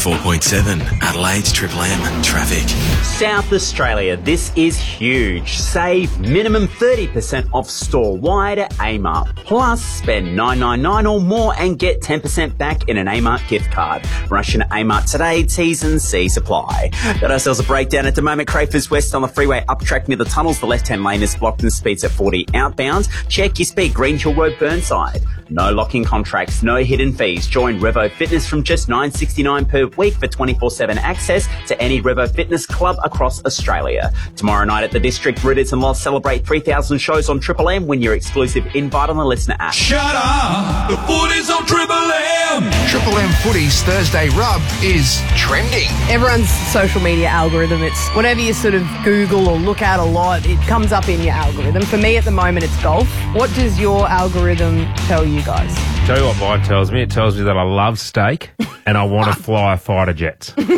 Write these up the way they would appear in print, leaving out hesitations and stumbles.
104.7 Adelaide's Triple M traffic. South Australia, this is huge. Save minimum 30% off store-wide at Amart. Plus, spend $9.99 or more and get 10% back in an Amart gift card. Rush into Amart today, T's and C's apply. Got ourselves a breakdown at the moment. Crafers West on the freeway up track near the tunnels. The left-hand lane is blocked and speeds at 40 outbound. Check your speed, Green Hill Road, Burnside. No locking contracts, no hidden fees. Join Revo Fitness from just $9.69 per week for 24/7 access to any Revo Fitness club across Australia. Tomorrow night at the District, Ritters and Lost celebrate 3,000 shows on Triple M. Win your exclusive invite on the listener app. Shut up! The footy's on Triple M! Triple M Footy's Thursday Rub is trending. Everyone's social media algorithm, it's whatever you sort of Google or look at a lot, it comes up in your algorithm. For me at the moment, it's golf. What does your algorithm tell you guys? Tell you what mine tells me. It tells me that I love steak and I want to fly fighter jets. Triple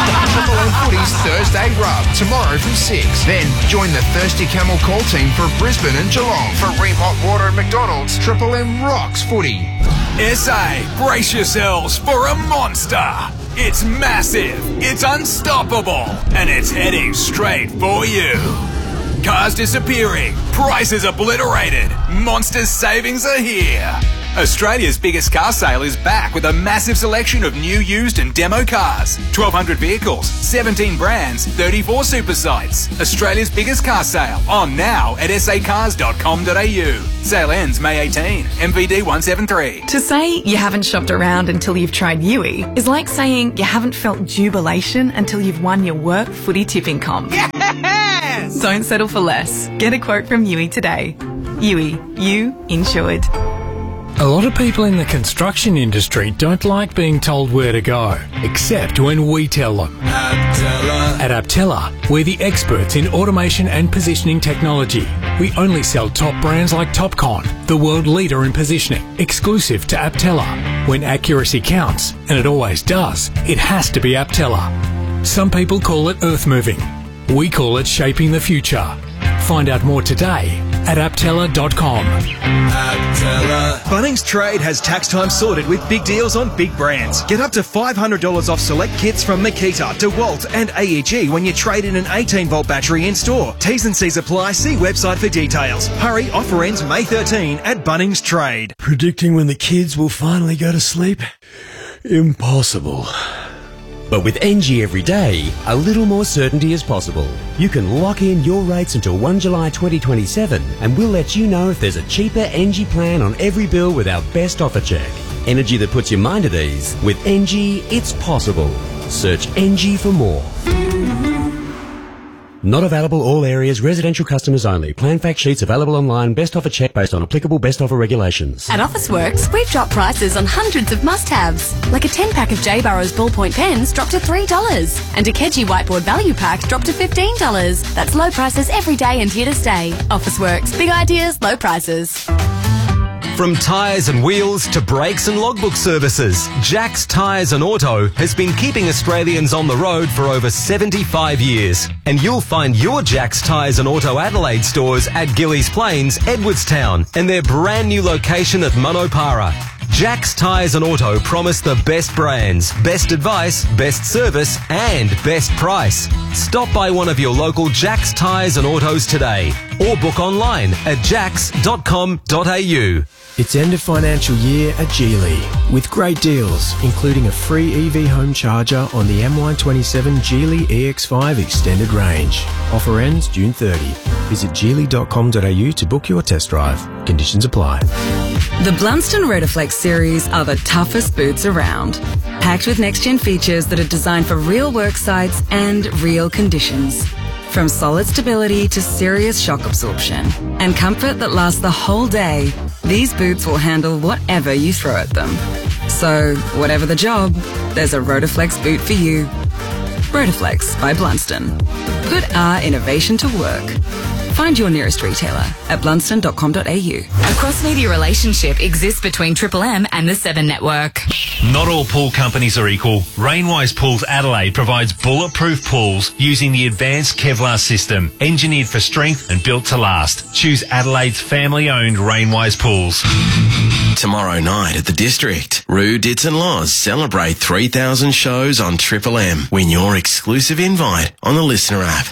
M Footy's Thursday Rub tomorrow from 6. Then join the Thirsty Camel call team for Brisbane and Geelong. For Ream Hot Water and McDonald's, Triple M rocks footy. SA, brace yourselves for a monster. It's massive, it's unstoppable, and it's heading straight for you. Cars disappearing, prices obliterated, monster savings are here. Australia's biggest car sale is back with a massive selection of new, used and demo cars. 1,200 vehicles, 17 brands, 34 super sites. Australia's biggest car sale on now at sacars.com.au. Sale ends May 18. MVD 173. To say you haven't shopped around until you've tried Yui is like saying you haven't felt jubilation until you've won your work footy tipping comp. Yes! Don't settle for less. Get a quote from Yui today. Yui, you insured. A lot of people in the construction industry don't like being told where to go, except when we tell them. At Aptella, we're the experts in automation and positioning technology. We only sell top brands like Topcon, the world leader in positioning, exclusive to Aptella. When accuracy counts, and it always does, it has to be Aptella. Some people call it earth moving. We call it shaping the future. Find out more today at aptella.com. Bunnings Trade has tax time sorted with big deals on big brands. Get up to $500 off select kits from Makita, DeWalt and AEG when you trade in an 18-volt battery in store. T's and C's apply. See website for details. Hurry, offer ends May 13 at Bunnings Trade. Predicting when the kids will finally go to sleep? Impossible. But with NG every day, a little more certainty is possible. You can lock in your rates until 1 July 2027 and we'll let you know if there's a cheaper NG plan on every bill with our best offer check. Energy that puts your mind at ease. With NG, it's possible. Search NG for more. Not available all areas, residential customers only. Plan fact sheets available online, best offer check based on applicable best offer regulations. At Officeworks, we've dropped prices on hundreds of must-haves. Like a 10-pack of J. Burrows ballpoint pens dropped to $3. And a Keji whiteboard value pack dropped to $15. That's low prices every day and here to stay. Officeworks, big ideas, low prices. From tyres and wheels to brakes and logbook services, Jack's Tyres and Auto has been keeping Australians on the road for over 75 years. And you'll find your Jack's Tyres and Auto Adelaide stores at Gillies Plains, Edwardstown, and their brand new location at Monopara. Jack's Tyres and Auto promise the best brands, best advice, best service and best price. Stop by one of your local Jack's Tyres and Autos today or book online at jacks.com.au. It's end of financial year at Geely with great deals, including a free EV home charger on the MY27 Geely EX5 extended range. Offer ends June 30. Visit geely.com.au to book your test drive. Conditions apply. The Blundstone Rotoflex series are the toughest boots around. Packed with next-gen features that are designed for real work sites and real conditions. From solid stability to serious shock absorption and comfort that lasts the whole day, these boots will handle whatever you throw at them. So, whatever the job, there's a Rotoflex boot for you. Rotoflex by Blundstone. Put our innovation to work. Find your nearest retailer at blundstone.com.au. A cross-media relationship exists between Triple M and the 7 Network. Not all pool companies are equal. Rainwise Pools Adelaide provides bulletproof pools using the advanced Kevlar system, engineered for strength and built to last. Choose Adelaide's family-owned Rainwise Pools. Tomorrow night at the District, Roo, Dits and Loz celebrate 3,000 shows on Triple M. Win your exclusive invite on the Listener app.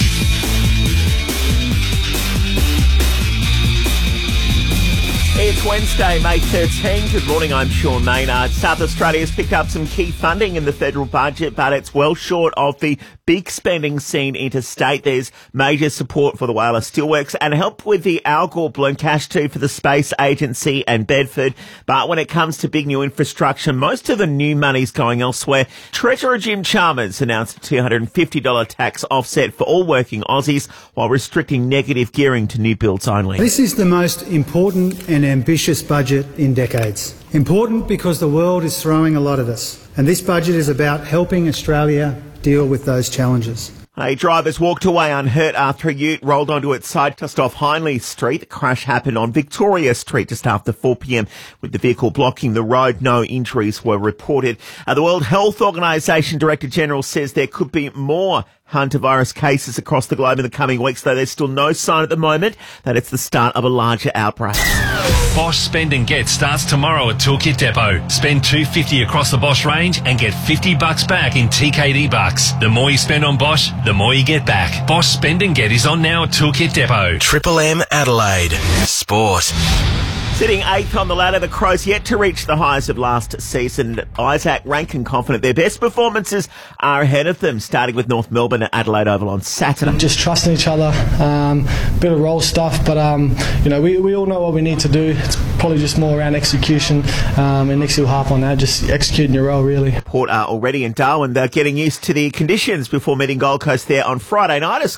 It's Wednesday, May 13. Good morning, I'm Sean Maynard. South Australia's picked up some key funding in the federal budget, but it's well short of the big spending seen interstate. There's major support for the Whyalla Steelworks and help with the Al Gore balloon, cash too for the Space Agency and Bedford. But when it comes to big new infrastructure, most of the new money's going elsewhere. Treasurer Jim Chalmers announced a $250 tax offset for all working Aussies while restricting negative gearing to new builds only. This is the most important and ambitious budget in decades. Important because the world is throwing a lot at us, and this budget is about helping Australia deal with those challenges. Drivers walked away unhurt after a ute rolled onto its side just off Hindley Street. The crash happened on Victoria Street just after 4 p.m. with the vehicle blocking the road. No injuries were reported. The World Health Organization Director General says there could be more hantavirus cases across the globe in the coming weeks, though there's still no sign at the moment that it's the start of a larger outbreak. Bosch Spend and Get starts tomorrow at Toolkit Depot. Spend $250 across the Bosch range and get $50 back in TKD bucks. The more you spend on Bosch, the more you get back. Bosch Spend and Get is on now at Toolkit Depot. Triple M Adelaide. Sport. Sitting 8th on the ladder, the Crows yet to reach the highs of last season. Isaac Rankin confident their best performances are ahead of them, starting with North Melbourne at Adelaide Oval on Saturday. Just trusting each other, bit of role stuff, but we all know what we need to do. It's probably just more around execution, and Nixie will harp on that, just executing your role really. Port are already in Darwin. They're getting used to the conditions before meeting Gold Coast there on Friday night.